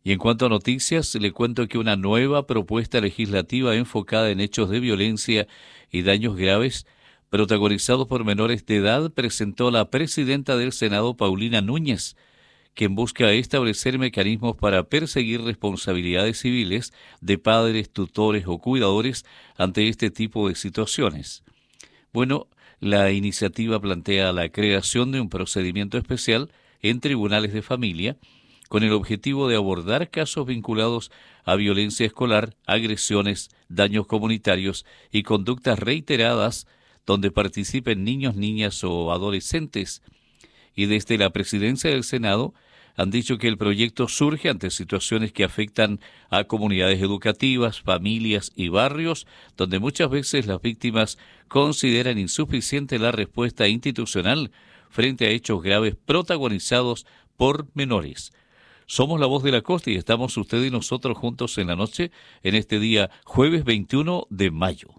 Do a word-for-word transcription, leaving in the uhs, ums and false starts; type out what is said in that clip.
Y en cuanto a noticias, le cuento que una nueva propuesta legislativa enfocada en hechos de violencia y daños graves, protagonizados por menores de edad, presentó la presidenta del Senado, Paulina Núñez, quien busca establecer mecanismos para perseguir responsabilidades civiles de padres, tutores o cuidadores ante este tipo de situaciones. Bueno, la iniciativa plantea la creación de un procedimiento especial en tribunales de familia con el objetivo de abordar casos vinculados a violencia escolar, agresiones, daños comunitarios y conductas reiteradas donde participen niños, niñas o adolescentes. Y desde la presidencia del Senado han dicho que el proyecto surge ante situaciones que afectan a comunidades educativas, familias y barrios, donde muchas veces las víctimas consideran insuficiente la respuesta institucional frente a hechos graves protagonizados por menores. Somos La Voz de la Costa y estamos usted y nosotros juntos en la noche en este día jueves veintiuno de mayo.